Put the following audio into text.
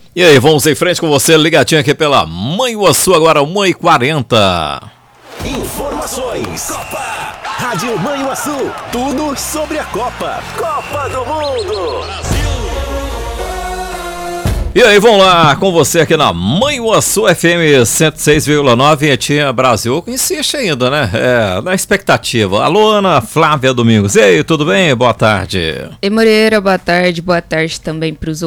E aí, vamos em frente com você, ligadinho aqui pela Manhuaçu, agora 1h40. Informações. Copa. Rádio Manhuaçu. Tudo sobre a Copa. Copa do Mundo. Brasil. E aí, vamos lá com você aqui na Manhuaçu FM 106,9. Tinha Brasil, insiste ainda, né? Na expectativa. Alô, Ana Flávia Domingos. E aí, tudo bem? Boa tarde. E Moreira, boa tarde também para os